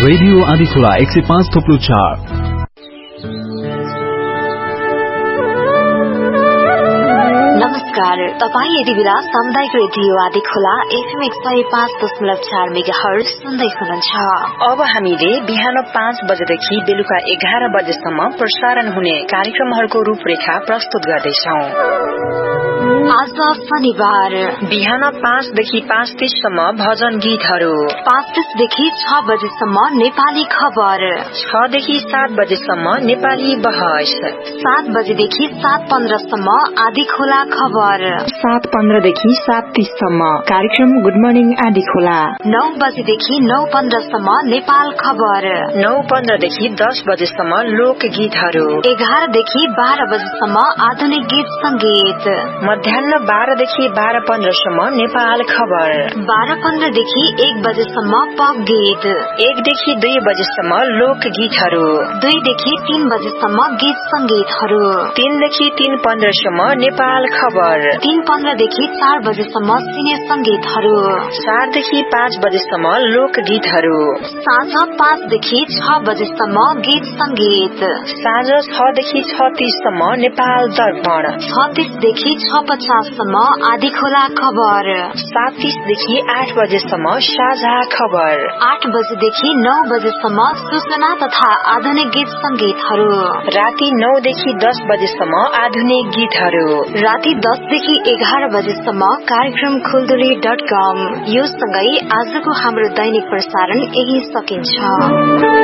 Radio Adhikhola 105.4। नमस्कार, तपाईँ यति बेला सामुदायिक रेडियो आदिखोला FM 105.4 मेगाहर्ज सुन्दै हुनुहुन्छ। अब हामीले बिहान 5 बजेदेखि बेलुका 11 बजेसम्म प्रसारण हुने कार्यक्रमहरूको रूपरेखा प्रस्तुत गर्दैछौं। आज शनिबार बिहान 5 देखि 5:30 सम्म भजन गीतहरू, 5:30 देखि 6 बजेसम्म नेपाली खबर, 6 देखि 7 बजेसम्म नेपाली बहस, 7 बजेदेखि 7:15 सम्म आदिखोला खबर, 7:15 देखि 7:30 सम्म कार्यक्रम गुड मर्निङ आदिखोला, 9 बजेदेखि 9:15 सम्म नेपाल खबर, 9:15 देखि 10 बजेसम्म लोकगीतहरू, 11 देखि 12 बजेसम्म आधुनिक गीत संगीत, मध्याह्न 12 देखि 12:15 सम्म नेपाल खबर, 12:15 देखि 1 बजेसम्म पप गीत, 1 देखि 2 बजेसम्म लोकगीतहरू, 2 देखि 3 बजेसम्म गीत संगीतहरू, 3 देखि 3:15 सम्म नेपाल खबर, 3:15 देखि 4 बजेसम्म सिने संगीतहरू, 4 देखि 5 बजेसम्म लोकगीतहरू, साँझ 5 देखि 6 बजेसम्म गीत संगीत, साँझ 6 देखि 6:30 सम्म नेपाल दर्पण, 6:30 देखि 6:50 सम्म आदिखोला खबर, 7:30 देखि 8 बजेसम्म साझा खबर, 8 बजेदेखि 9 बजेसम्म सूचना तथा आधुनिक गीत संगीतहरू, राति 9 देखि 10 बजेसम्म आधुनिक गीतहरू, राति 10 देखि 11 बजेसम्म कार्यक्रम खुलदुली.com। यो सँगै आजको हाम्रो दैनिक प्रसारण यही सकिन्छ।